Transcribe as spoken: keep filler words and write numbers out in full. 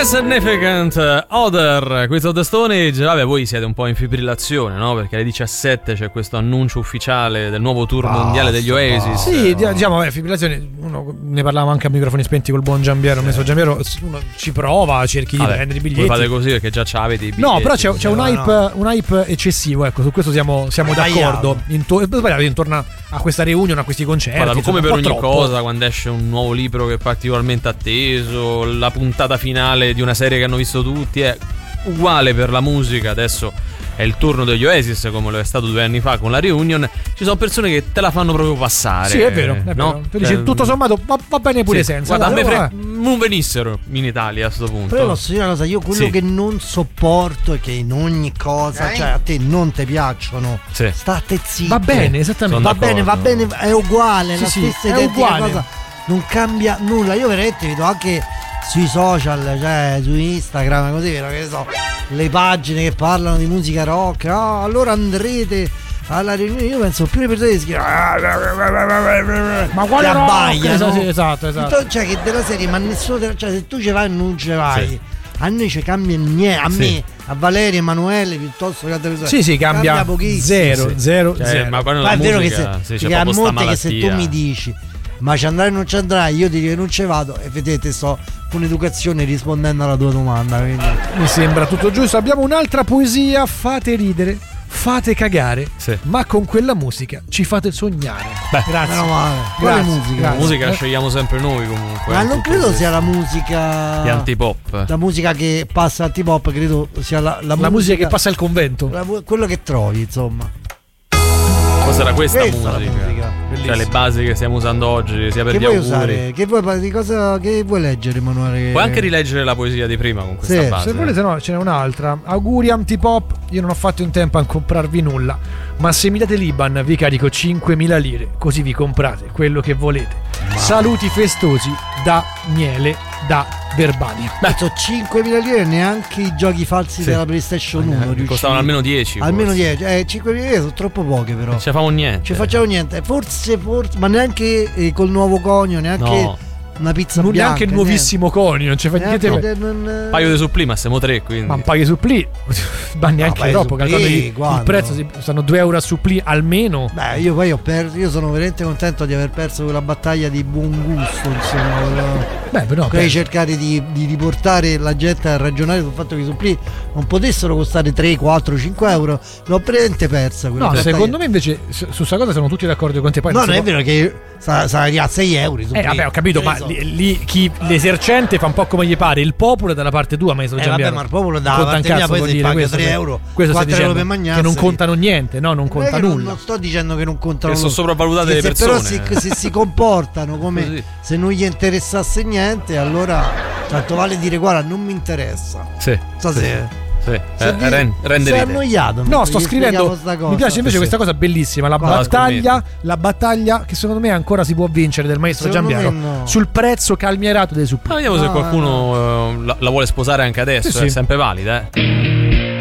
Significant Other, questo The Stone Age. Vabbè, voi siete un po' in fibrillazione, no? Perché alle diciassette c'è questo annuncio ufficiale del nuovo tour basta, mondiale degli Oasis. Sì, diciamo, vabbè, fibrillazione, uno, ne parlavamo anche a microfoni spenti col buon Giambiero. Ho messo Giambiero, uno ci prova, cerchi di vabbè, prendere i biglietti. Voi fate così perché già c'avete i biglietti. No, però c'è, c'è un, hype, no. un hype eccessivo, ecco, su questo siamo, siamo d'accordo. Intor- intorno a questa reunion, a questi concerti. Guarda, come per ogni troppo. cosa, quando esce un nuovo libro che è particolarmente atteso, la puntata finale di una serie che hanno visto tutti, è uguale per la musica. Adesso è il turno degli Oasis, come lo è stato due anni fa con la reunion. Ci sono persone che te la fanno proprio passare. Sì, è vero, è no? vero. Tu dici, Cioè, tutto sommato va, va bene pure sì, senza. guarda, a me Allora, fre- non venissero in Italia a sto punto. Però posso dire una cosa, io quello Sì. che non sopporto è che in ogni cosa, Eh? cioè a te non ti piacciono, Sì. state zitto. va bene, esattamente. Sono Va bene, va d'accordo. bene, è uguale, Sì, la sì, stessa è identica uguale. cosa, non cambia nulla. Io veramente vedo anche sui social, cioè su Instagram, così vedo che ne so, le pagine che parlano di musica rock. Ah, allora andrete alla riunione. Io penso più le persone che scrivono Ma quale che rock? abbaiano. Esatto, sì, esatto, esatto. Cioè che della serie, ma nessuno te- cioè se tu ci vai o non ci vai, Sì. a noi ci cambia niente, a Sì. me, a Valerio, Emanuele, piuttosto che altre persone. Sì, sì, cambia, pochissimo. zero, Sì. zero, Cioè, zero. ma quando Ma la è vero che musica, se, sì, c'è che a proprio sta monte che se tu malattia. mi dici ma ci andrai o non ci andrai, io ti dico che non ci vado e vedete sto con educazione rispondendo alla tua domanda, quindi. Mi sembra tutto giusto. Abbiamo un'altra poesia. Fate ridere, fate cagare, Sì. ma con quella musica ci fate sognare. Beh, Grazie. Meno male. Quale Grazie, musica? La grazie. musica la scegliamo sempre noi comunque. Ma in non tutto credo questo. sia la musica di antipop. la musica che passa antipop, credo sia la, la, La musica che passa al convento. la- quello che trovi, insomma. Cosa era questa, Questa è la musica? musica. Cioè le basi che stiamo usando oggi, sia per Che gli vuoi auguri. usare? Che vuoi, di cosa che vuoi leggere, Emanuele? Puoi anche rileggere la poesia di prima con questa Sì, base. Se volete, no, ce n'è un'altra. Auguri antipop. Io non ho fatto in tempo a comprarvi nulla, ma se mi date l'Iban vi carico cinquemila lire, così vi comprate quello che volete. Saluti festosi da Miele da Verbania. Beh, sono cinquemila lire, neanche i giochi falsi Sì. della PlayStation uno riuscivi. Costavano almeno dieci. Almeno forse. dieci. Eh, cinquemila lire sono troppo poche, però. Non ce facciamo niente. Non ci facciamo niente. Forse, forse, ma neanche eh, col nuovo conio, neanche No. una pizza Non bianca. neanche il nuovissimo conio, non ci fa niente. niente. Neanche non- Un paio di suppli, ma siamo tre, quindi. Ma un paio di suppli, ma neanche paio di troppo. supplì, Calcolando il quando? prezzo, si- stanno due euro a suppli almeno. Beh, io poi ho perso. Io sono veramente contento di aver perso quella battaglia di buon gusto. Insomma, quello- Beh, però. quello di beh, cercare di, di riportare la gente a ragionare sul fatto che i supplì non potessero costare tre, quattro, cinque euro. L'ho praticamente persa. quella No, battaglia. secondo me invece su su sta cosa siamo tutti d'accordo con te. Poi No, si non è può- vero che sarà sa a sei euro. i Eh, supplì. vabbè, ho capito, Che ne ma so. lì, lì chi l'esercente fa un po' come gli pare. Il popolo è dalla parte tua, maestro Eh, Giambiero. vabbè, ma il popolo da Conta un parte mia, cazzo, poi vuol se dire, paga questo tre stai- euro, questo stai quattro euro dicendo, per mangiarsi. che non contano niente, no, non conta Eh, che non- nulla. Non sto dicendo che non contano Che sono nulla. sopravvalutate Che le se persone. Però se, se si comportano come Così. se non gli interessasse niente, allora tanto vale dire guarda non mi interessa. Sì. So sì, se- sì. Eh, se di- ren- rende sei ride. annoiato. No, mentre sto gli scrivendo. spiegavo sta cosa. Mi piace invece Sì, questa sì. cosa bellissima. La Guarda, battaglia, la battaglia che secondo me ancora si può vincere del maestro Secondo Giambiero me no. sul prezzo calmierato dei suppli. Ma vediamo se No, qualcuno eh, la, la vuole sposare anche adesso. Sì, È sì. sempre valida, eh.